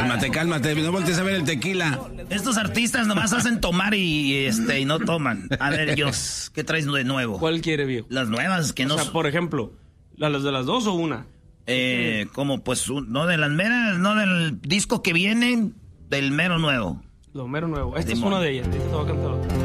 Cálmate, no voltees a ver el tequila. Estos artistas nomás hacen tomar y no toman. A ver, ellos, ¿qué traes de nuevo? ¿Cuál quiere, viejo? Las nuevas, que no... O sea, por ejemplo, ¿las de las dos o una? Como pues, no de las meras, no del disco que viene, del mero nuevo. Lo mero nuevo. Esta es una de ellas, esta te voy a cantar otra.